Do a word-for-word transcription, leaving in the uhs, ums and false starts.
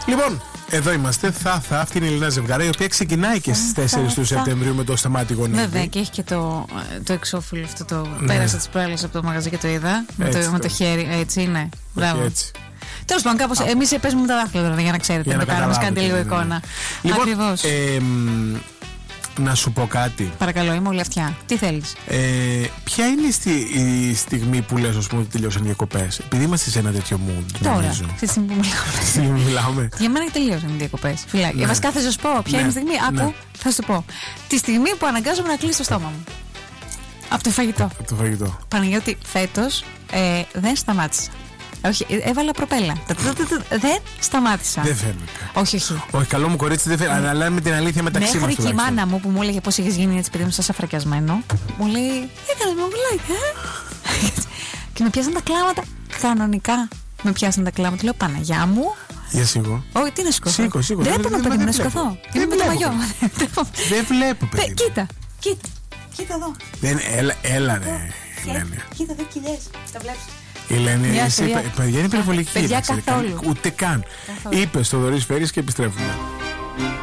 Λοιπόν, εδώ είμαστε. Θα, θα, αυτή είναι η Ελίνα Ζευγαρά, η οποία ξεκινάει και στις τέσσερις του Σεπτεμβρίου με το Σταμάτη Γονίδη. Βέβαια, και έχει και το, το εξώφυλλο αυτό. Το ναι. Πέρασα τις προάλλες από το μαγαζί και το είδα. Με το, με το χέρι, έτσι είναι. Μπράβο. Έτσι. Τέλος πάντων, κάπως εμείς παίζουμε τα δάχτυλα τώρα για να ξέρετε. Για να το κάνουμε, κάνετε λίγο εικόνα. Λοιπόν, ακριβώς. Ε, να σου πω κάτι. Παρακαλώ, είμαι όλη αυτιά. Τι θέλεις? Ε, ποια είναι στη, η στιγμή που λες, ας πούμε, ότι τελειώσαν οι διακοπές? Επειδή είμαστε σε ένα τέτοιο mood. Τώρα, στη στιγμή που μιλάμε. μιλάμε. Για μένα τελείωσαν οι διακοπές. Φυλάκι. Ναι. Βασικά θα σας πω ποια ναι. είναι η στιγμή. Άκου, ναι. θα σου πω. Τη στιγμή που αναγκάζομαι να κλείσω το στόμα μου. Από το φαγητό. Από το φαγητό. Παναγιώτη, φέτος ε, δεν σταμάτησα. Όχι, έβαλα προπέλα. Δεν σταμάτησα. Δεν φαίνεται. Όχι, όχι. Όχι, καλό μου κορίτσι, δεν φαίνεται. Αλλά λέμε την αλήθεια μεταξύ μας. Μέχρι και η μάνα μου που μου έλεγε πώς είχες γίνει έτσι, παιδί μου, σαν αφρακιασμένο, μου λέει: έκανες με βουλάκι, ε. Και με πιάσαν τα κλάματα. Κανονικά με πιάσαν τα κλάματα. Λέω: Παναγιά μου. Για σίγουρο. Όχι, τι να σηκωθώ. Σήκω, σήκω. Δεν έπρεπε, παιδί μου, να σηκωθώ. Είμαι με το μαγιό. Δεν βλέπω, παιδί. Κοίτα, κοίτα. Κοίτα εδώ. Έλα, ρε. Κοίτα, δεν κοιλιές. Τα βλέπεις. Η Ελένη, εσύ, παιδιά, είναι υπερβολική. Παιδιά, καθόλου. Ούτε καν. Είπε στο Δωρής Φέρης και επιστρέφουμε.